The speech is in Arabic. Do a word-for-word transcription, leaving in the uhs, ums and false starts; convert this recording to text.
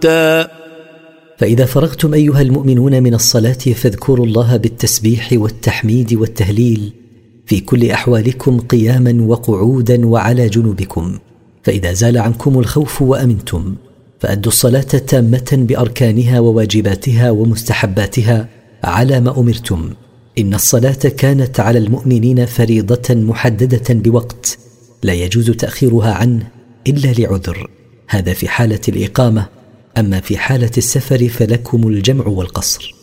فإذا فرغتم أيها المؤمنون من الصلاة فاذكروا الله بالتسبيح والتحميد والتهليل في كل أحوالكم قياما وقعودا وعلى جنوبكم. فإذا زال عنكم الخوف وأمنتم فأدوا الصلاة تامة بأركانها وواجباتها ومستحباتها على ما أمرتم. إن الصلاة كانت على المؤمنين فريضة محددة بوقت لا يجوز تأخيرها عنه إلا لعذر، هذا في حالة الإقامة، أما في حالة السفر فلكم الجمع والقصر.